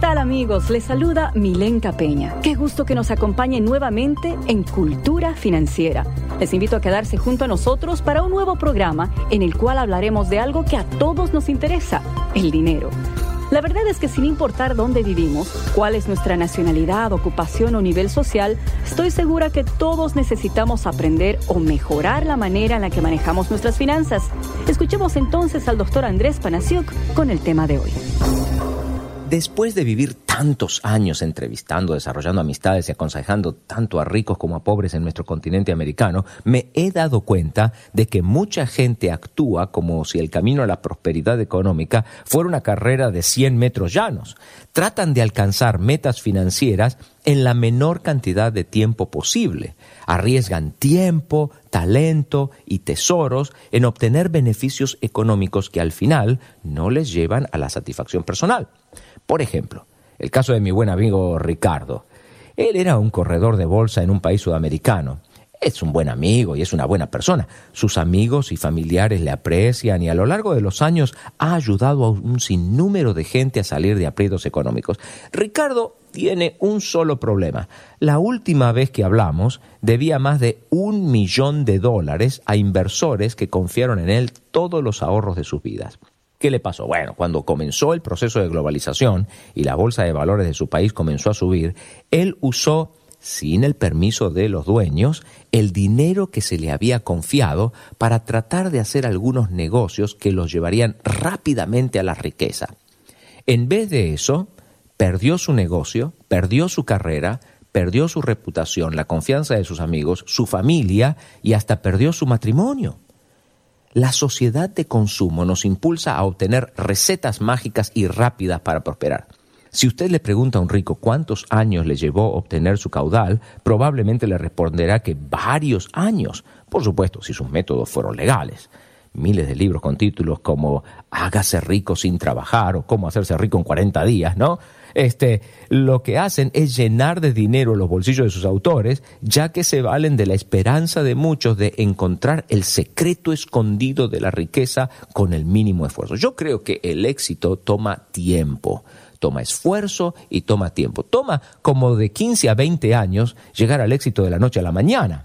tal, amigos? Les saluda Milenka Peña. Qué gusto que nos acompañen nuevamente en Cultura Financiera. Les invito a quedarse junto a nosotros para un nuevo programa en el cual hablaremos de algo que a todos nos interesa, el dinero. La verdad es que sin importar dónde vivimos, cuál es nuestra nacionalidad, ocupación o nivel social, estoy segura que todos necesitamos aprender o mejorar la manera en la que manejamos nuestras finanzas. Escuchemos entonces al doctor Andrés Panasiuk con el tema de hoy. Después de vivir tantos años entrevistando, desarrollando amistades y aconsejando tanto a ricos como a pobres en nuestro continente americano, me he dado cuenta de que mucha gente actúa como si el camino a la prosperidad económica fuera una carrera de 100 metros llanos. Tratan de alcanzar metas financieras en la menor cantidad de tiempo posible. Arriesgan tiempo, talento y tesoros en obtener beneficios económicos que al final no les llevan a la satisfacción personal. Por ejemplo, el caso de mi buen amigo Ricardo. Él era un corredor de bolsa en un país sudamericano. Es un buen amigo y es una buena persona. Sus amigos y familiares le aprecian y a lo largo de los años ha ayudado a un sinnúmero de gente a salir de aprietos económicos. Ricardo tiene un solo problema. La última vez que hablamos debía más de $1 millón a inversores que confiaron en él todos los ahorros de sus vidas. ¿Qué le pasó? Bueno, cuando comenzó el proceso de globalización y la bolsa de valores de su país comenzó a subir, él usó, sin el permiso de los dueños, el dinero que se le había confiado para tratar de hacer algunos negocios que los llevarían rápidamente a la riqueza. En vez de eso, perdió su negocio, perdió su carrera, perdió su reputación, la confianza de sus amigos, su familia y hasta perdió su matrimonio. La sociedad de consumo nos impulsa a obtener recetas mágicas y rápidas para prosperar. Si usted le pregunta a un rico cuántos años le llevó obtener su caudal, probablemente le responderá que varios años. Por supuesto, si sus métodos fueron legales. Miles de libros con títulos como Hágase rico sin trabajar o Cómo hacerse rico en 40 días, ¿no? Lo que hacen es llenar de dinero los bolsillos de sus autores, ya que se valen de la esperanza de muchos de encontrar el secreto escondido de la riqueza con el mínimo esfuerzo. Yo creo que el éxito toma tiempo, toma esfuerzo y toma tiempo. Toma como de 15 a 20 años llegar al éxito de la noche a la mañana.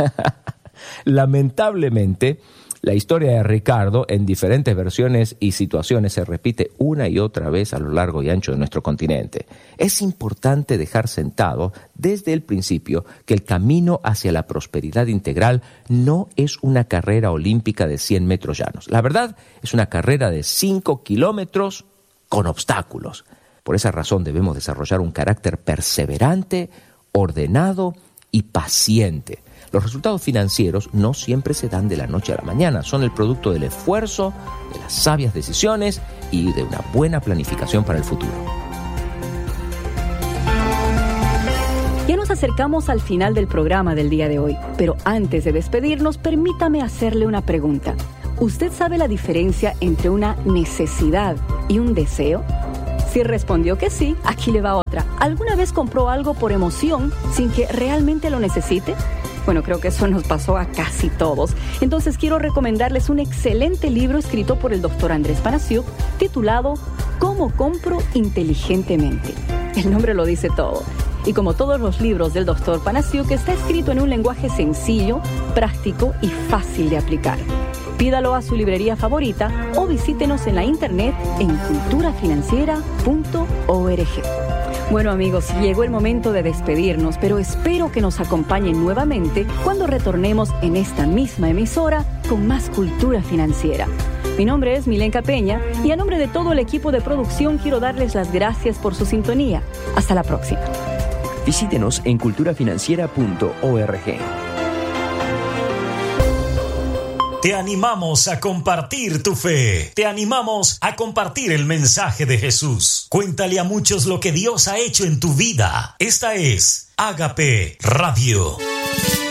Lamentablemente, la historia de Ricardo, en diferentes versiones y situaciones, se repite una y otra vez a lo largo y ancho de nuestro continente. Es importante dejar sentado desde el principio que el camino hacia la prosperidad integral no es una carrera olímpica de 100 metros llanos. La verdad, es una carrera de 5 kilómetros con obstáculos. Por esa razón debemos desarrollar un carácter perseverante, ordenado y paciente. Los resultados financieros no siempre se dan de la noche a la mañana, son el producto del esfuerzo, de las sabias decisiones y de una buena planificación para el futuro. Ya nos acercamos al final del programa del día de hoy, pero antes de despedirnos, permítame hacerle una pregunta. ¿Usted sabe la diferencia entre una necesidad y un deseo? Si respondió que sí, aquí le va otra. ¿Alguna vez compró algo por emoción sin que realmente lo necesite? Bueno, creo que eso nos pasó a casi todos. Entonces quiero recomendarles un excelente libro escrito por el doctor Andrés Panasiuk, titulado ¿Cómo compro inteligentemente? El nombre lo dice todo. Y como todos los libros del doctor Panasiuk, está escrito en un lenguaje sencillo, práctico y fácil de aplicar. Pídalo a su librería favorita o visítenos en la internet en culturafinanciera.org. Bueno, amigos, llegó el momento de despedirnos, pero espero que nos acompañen nuevamente cuando retornemos en esta misma emisora con más cultura financiera. Mi nombre es Milenka Peña y a nombre de todo el equipo de producción quiero darles las gracias por su sintonía. Hasta la próxima. Visítenos en culturafinanciera.org. Te animamos a compartir tu fe. Te animamos a compartir el mensaje de Jesús. Cuéntale a muchos lo que Dios ha hecho en tu vida. Esta es Ágape Radio.